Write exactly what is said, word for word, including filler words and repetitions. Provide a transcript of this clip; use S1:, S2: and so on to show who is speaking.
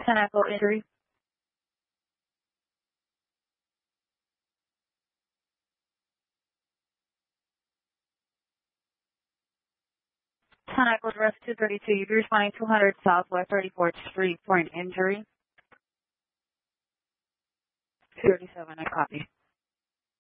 S1: ten Echo injury. ten Echo address two thirty-two. You'll be responding two hundred Southwest thirty-fourth Street for an injury. two thirty-seven, I copy.